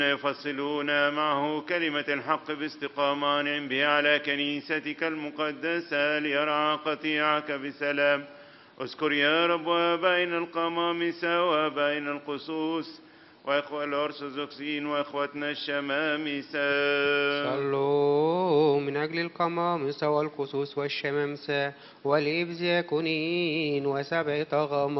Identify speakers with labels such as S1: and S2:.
S1: يفصلون معه كلمة الحق باستقامان به على كنيستك المقدسة ليرعى قطيعك بسلام. اذكر يا رب وبين القمامسة وبين القصوص وإخوة الأرثوذكسيين وإخوتنا الشمامسة.
S2: صلوا من أجل القمامسة والقصوص والشمامسة والإبزياكونين وسبع طغمات